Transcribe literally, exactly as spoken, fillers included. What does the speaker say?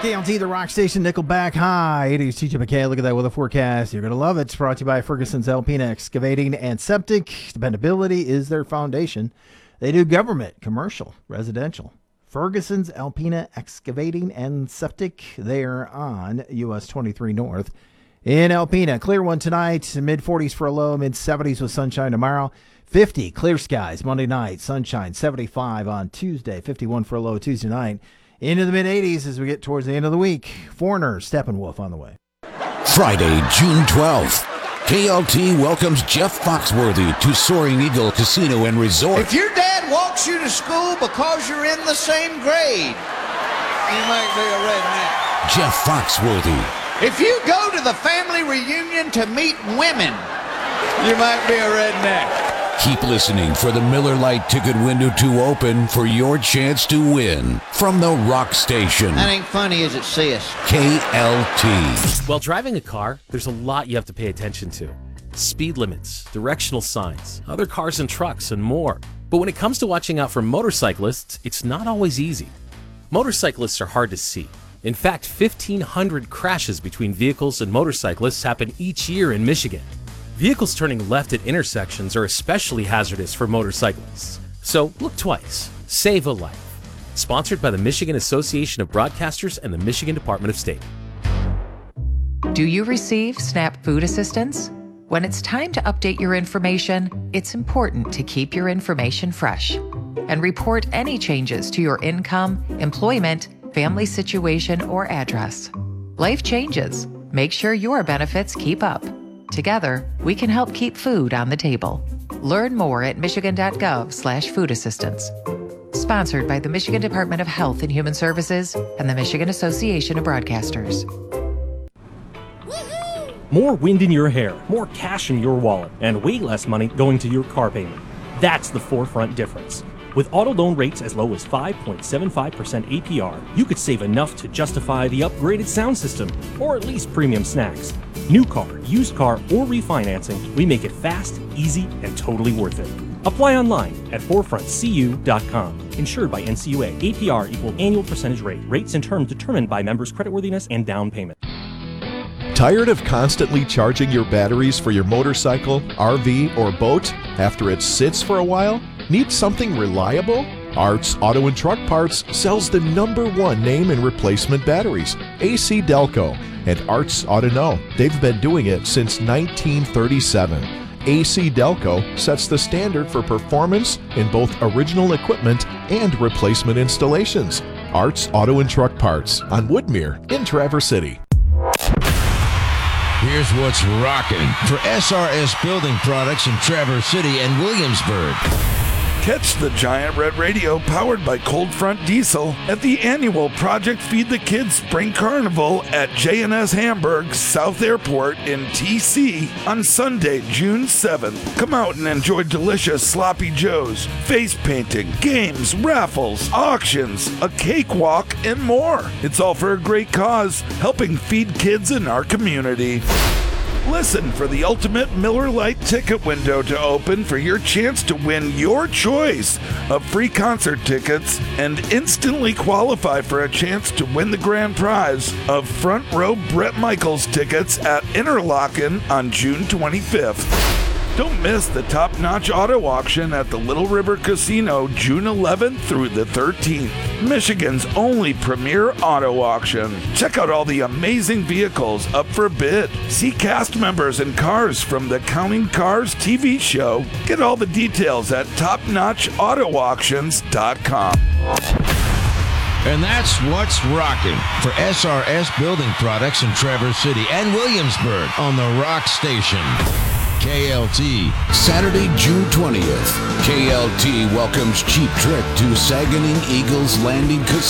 K L T, the rock station, Nickelback High. It is T J McKay. Look at that weather forecast. You're going to love it. It's brought to you by Ferguson's Alpena Excavating and Septic. Dependability is their foundation. They do government, commercial, residential. Ferguson's Alpena Excavating and Septic. They're on U S twenty-three North in Alpena. Clear one tonight. mid forties for a low, mid seventies with sunshine tomorrow. fifty, clear skies Monday night. Sunshine, seventy-five on Tuesday. fifty-one for a low Tuesday night. Into the mid eighties as we get towards the end of the week. Foreigner, Steppenwolf on the way. Friday, June twelfth. K L T welcomes Jeff Foxworthy to Soaring Eagle Casino and Resort. If your dad walks you to school because you're in the same grade, you might be a redneck. Jeff Foxworthy. If you go to the family reunion to meet women, you might be a redneck. Keep listening for the Miller Lite ticket window to open for your chance to win from the rock station. That ain't funny as it says. K L T. While driving a car, there's a lot you have to pay attention to. Speed limits, directional signs, other cars and trucks, and more. But when it comes to watching out for motorcyclists, it's not always easy. Motorcyclists are hard to see. In fact, fifteen hundred crashes between vehicles and motorcyclists happen each year in Michigan. Vehicles turning left at intersections are especially hazardous for motorcyclists. So look twice. Save a life. Sponsored by the Michigan Association of Broadcasters and the Michigan Department of State. Do you receive SNAP food assistance? When it's time to update your information, it's important to keep your information fresh and report any changes to your income, employment, family situation, or address. Life changes. Make sure your benefits keep up. Together, we can help keep food on the table. Learn more at michigan.gov slash food assistance. Sponsored by the Michigan Department of Health and Human Services and the Michigan Association of Broadcasters. More wind in your hair, more cash in your wallet, and way less money going to your car payment. That's the Forefront difference. With auto loan rates as low as five point seven five percent A P R, you could save enough to justify the upgraded sound system, or at least premium snacks. New car, used car, or refinancing, we make it fast, easy, and totally worth it. Apply online at forefront c u dot com. Insured by N C U A. A P R equal annual percentage rate. Rates and terms determined by members' creditworthiness and down payment. Tired of constantly charging your batteries for your motorcycle, R V, or boat after it sits for a while? Need something reliable? Arts Auto and Truck Parts sells the number one name in replacement batteries, A C Delco, and Arts ought to know. They've been doing it since nineteen thirty-seven. A C Delco sets the standard for performance in both original equipment and replacement installations. Arts Auto and Truck Parts on Woodmere in Traverse City. Here's what's rocking for S R S Building Products in Traverse City and Williamsburg. Catch the Giant Red Radio powered by Cold Front Diesel at the annual Project Feed the Kids Spring Carnival at J and S Hamburg South Airport in T C on Sunday, June seventh. Come out and enjoy delicious sloppy joes, face painting, games, raffles, auctions, a cakewalk, and more. It's all for a great cause, helping feed kids in our community. Listen for the ultimate Miller Lite ticket window to open for your chance to win your choice of free concert tickets and instantly qualify for a chance to win the grand prize of front row Bret Michaels tickets at Interlochen on June twenty-fifth. Don't miss the top-notch auto auction at the Little River Casino June eleventh through the thirteenth. Michigan's only premier auto auction. Check out all the amazing vehicles up for bid. See cast members and cars from the Counting Cars T V show. Get all the details at top notch auto auctions dot com. And that's what's rocking for S R S Building Products in Traverse City and Williamsburg on the Rock Station. K L T. Saturday, June twentieth. K L T welcomes Cheap Trick to Saganing Eagles Landing Casino.